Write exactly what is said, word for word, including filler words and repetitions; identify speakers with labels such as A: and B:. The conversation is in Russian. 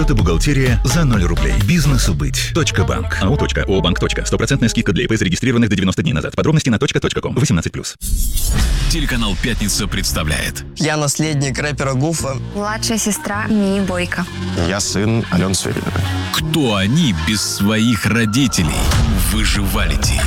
A: Это бухгалтерия за ноль рублей. Бизнесу быть. Точка банк. АО. ООО-банк. Стопроцентная скидка для ИП, зарегистрированных до девяноста дней назад. Подробности на точка точка ком. восемнадцать плюс.
B: Телеканал «Пятница» представляет.
C: Я наследник рэпера Гуфа.
D: Младшая сестра Мии Бойко.
E: Я сын Алены Сверидовой.
B: Кто они без своих родителей? Выживалити.